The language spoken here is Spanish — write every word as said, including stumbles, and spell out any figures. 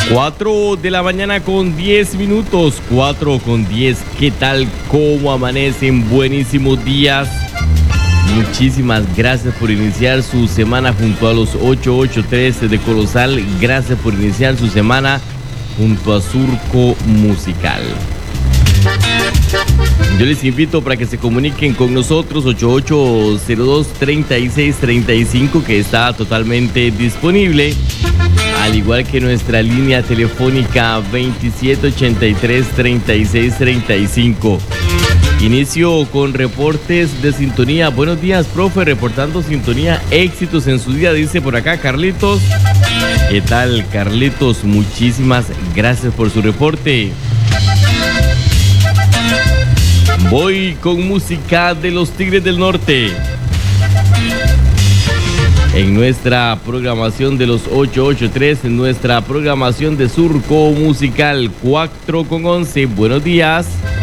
cuatro de la mañana con diez minutos, cuatro con diez. ¿Qué tal? ¿Cómo amanecen? Buenísimos días. Muchísimas gracias por iniciar su semana junto a los ochocientos ochenta y tres de Colosal. Gracias por iniciar su semana junto a Surco Musical. Yo les invito para que se comuniquen con nosotros ochenta y ocho cero dos, treinta y seis treinta y cinco, que está totalmente disponible, al igual que nuestra línea telefónica veintisiete ochenta y tres, treinta y seis treinta y cinco. Inicio con reportes de sintonía. Buenos días, profe, reportando sintonía, éxitos en su día, dice por acá Carlitos. ¿Qué tal, Carlitos? Muchísimas gracias por su reporte. Voy con música de los Tigres del Norte. En nuestra programación de los ochocientos ochenta y tres, en nuestra programación de Surco Musical, cuatro con once. Buenos días.